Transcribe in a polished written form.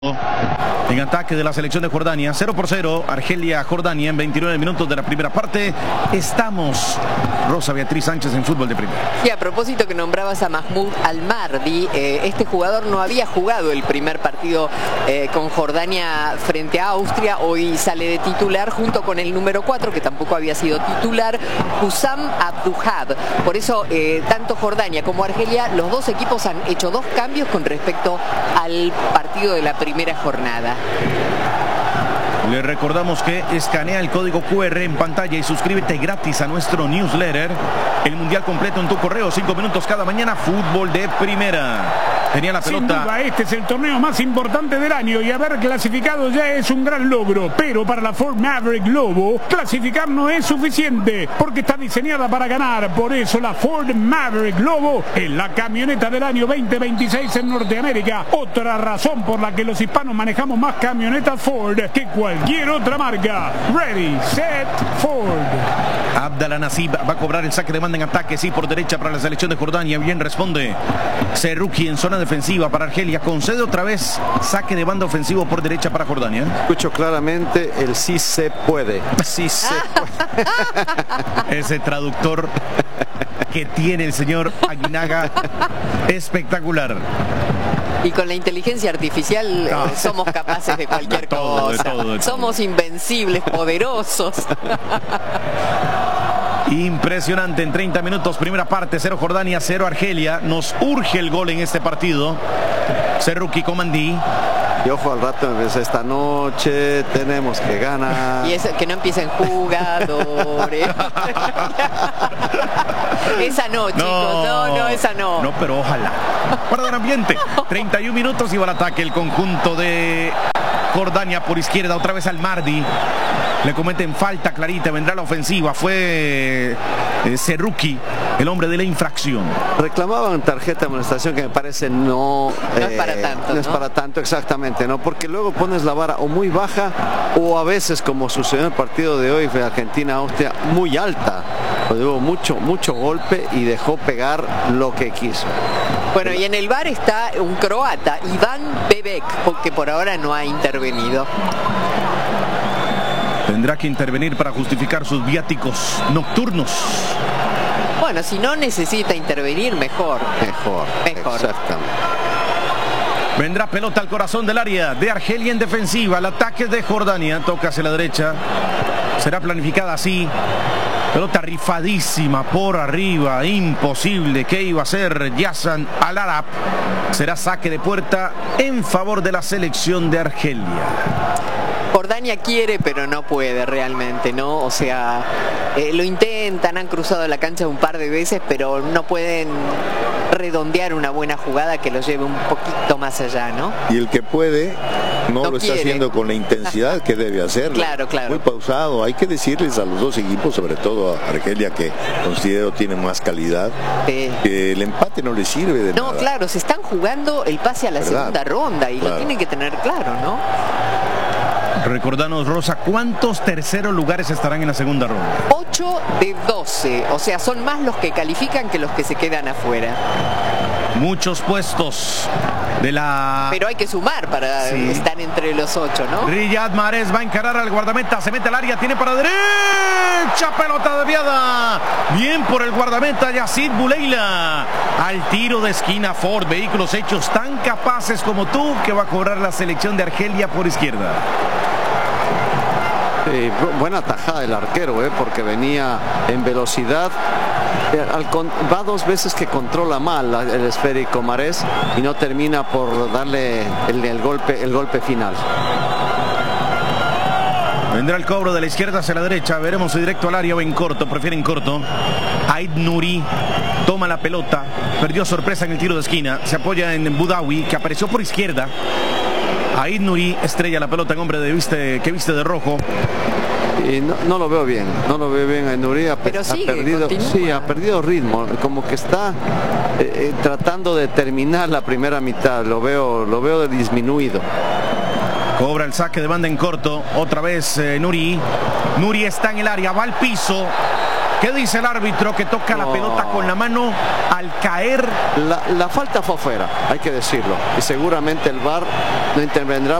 En ataque de la selección de Jordania, 0-0, Argelia-Jordania en 29 minutos de la primera parte. Estamos, Rosa Beatriz Sánchez, en fútbol de primera. Y a propósito que nombrabas a Mahmoud Al-Mardi, este jugador no había jugado el primer partido con Jordania frente a Austria. Hoy sale de titular junto con el número 4, que tampoco había sido titular, Hussam Abduhab. Por eso, tanto Jordania como Argelia, los dos equipos han hecho dos cambios con respecto al partido de la primera jornada. Le recordamos que escanea el código QR en pantalla y suscríbete gratis a nuestro newsletter. El mundial completo en tu correo, 5 minutos cada mañana, fútbol de primera. Tenía la pelota. Sin duda, este es el torneo más importante del año y haber clasificado ya es un gran logro. Pero para la Ford Maverick Lobo, clasificar no es suficiente porque está diseñada para ganar. Por eso la Ford Maverick Lobo es la camioneta del año 2026 en Norteamérica. Otra razón por la que los hispanos manejamos más camionetas Ford que cualquier otra marca. Ready, set, Ford. Abdallah Nasib va a cobrar el saque de banda en ataque, sí, por derecha para la selección de Jordania. Bien responde Serruki en zona defensiva para Argelia. Concede otra vez saque de banda ofensivo por derecha para Jordania. Escucho claramente el sí se puede. Sí se puede. Ese traductor que tiene el señor Aguinaga, espectacular. Y con la inteligencia artificial somos capaces de cualquier cosa. De todo. Somos invencibles, poderosos. Impresionante en 30 minutos, primera parte, 0 Jordania, 0 Argelia. Nos urge el gol en este partido. Serruki Comandí. Y ojo al rato, esta noche tenemos que ganar. Y eso, que no empiecen jugadores. Esa no, chicos. No, esa no. No, pero ojalá. Para dar ambiente. 31 minutos y va al ataque el conjunto de Jordania por izquierda. Otra vez Al-Mardi. Le cometen falta clarita, vendrá la ofensiva. Fue Serruki, el hombre de la infracción. Reclamaban tarjeta de amonestación que me parece no es para tanto. No es para tanto, exactamente, ¿no? Porque luego pones la vara o muy baja o a veces, como sucedió en el partido de hoy de Argentina-Austria, muy alta. Hubo mucho golpe y dejó pegar lo que quiso. Bueno, y en el VAR está un croata, Ivan Bebek, que por ahora no ha intervenido. Tendrá que intervenir para justificar sus viáticos nocturnos. Bueno, si no necesita intervenir, mejor. Exactamente. Vendrá pelota al corazón del área de Argelia en defensiva. El ataque de Jordania toca hacia la derecha. Será planificada así. Pelota rifadísima por arriba. Imposible. ¿Qué iba a hacer Yassan Al-Arab? Será saque de puerta en favor de la selección de Argelia. Jordania quiere, pero no puede realmente, ¿no? O sea, lo intentan, han cruzado la cancha un par de veces, pero no pueden redondear una buena jugada que lo lleve un poquito más allá, ¿no? Y el que puede no lo está haciendo con la intensidad que debe hacerlo. Claro. Muy pausado. Hay que decirles a los dos equipos, sobre todo a Argelia, que considero tiene más calidad, que el empate no le sirve de nada. No, claro, se están jugando el pase a la segunda ronda y lo tienen que tener claro, ¿no? Recordanos, Rosa, ¿cuántos terceros lugares estarán en la segunda ronda? 8 de 12, o sea, son más los que califican que los que se quedan afuera. Muchos puestos de la... Pero hay que sumar para estar entre los 8, ¿no? Riyad Mahrez va a encarar al guardameta, se mete al área, tiene para derecha, pelota desviada. Bien por el guardameta Yacine Bouleila. Al tiro de esquina Ford, vehículos hechos tan capaces como tú, que va a cobrar la selección de Argelia por izquierda. Buena tajada del arquero, porque venía en velocidad. Va dos veces que controla mal el esférico Mahrez y no termina por darle el golpe final. Vendrá el cobro de la izquierda hacia la derecha. Veremos si directo al área o en corto. Prefieren corto. Aid Nouri toma la pelota. Perdió sorpresa en el tiro de esquina. Se apoya en Boudaoui, que apareció por izquierda. Aid Nouri estrella la pelota en hombre que viste de rojo. Y no lo veo bien, a Nouri. Ha perdido ritmo, como que está tratando de terminar la primera mitad. Lo veo disminuido. Cobra el saque de banda en corto. Otra vez Nouri. Nouri está en el área, va al piso. ¿Qué dice el árbitro que toca la pelota con la mano al caer? La falta fue afuera, hay que decirlo. Y seguramente el VAR no intervendrá